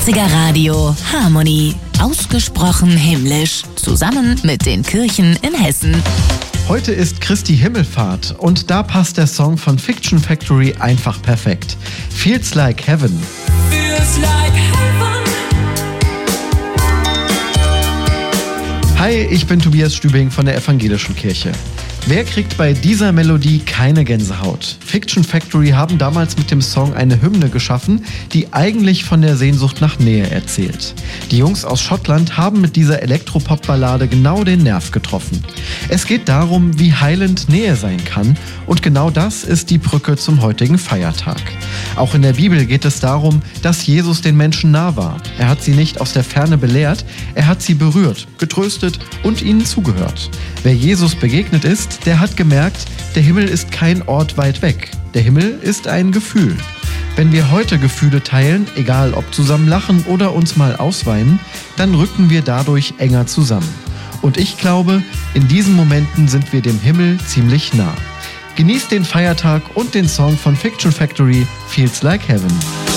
90er Radio Harmony. Ausgesprochen himmlisch. Zusammen mit den Kirchen in Hessen. Heute ist Christi Himmelfahrt und da passt der Song von Fiction Factory einfach perfekt. Feels Like Heaven. Feels like heaven. Hi, ich bin Tobias Stübing von der Evangelischen Kirche. Wer kriegt bei dieser Melodie keine Gänsehaut? Fiction Factory haben damals mit dem Song eine Hymne geschaffen, die eigentlich von der Sehnsucht nach Nähe erzählt. Die Jungs aus Schottland haben mit dieser Elektropop-Ballade genau den Nerv getroffen. Es geht darum, wie heilend Nähe sein kann, und genau das ist die Brücke zum heutigen Feiertag. Auch in der Bibel geht es darum, dass Jesus den Menschen nah war. Er hat sie nicht aus der Ferne belehrt, er hat sie berührt, getröstet und ihnen zugehört. Wer Jesus begegnet ist, der hat gemerkt, der Himmel ist kein Ort weit weg. Der Himmel ist ein Gefühl. Wenn wir heute Gefühle teilen, egal ob zusammen lachen oder uns mal ausweinen, dann rücken wir dadurch enger zusammen. Und ich glaube, in diesen Momenten sind wir dem Himmel ziemlich nah. Genießt den Feiertag und den Song von Fiction Factory, Feels Like Heaven.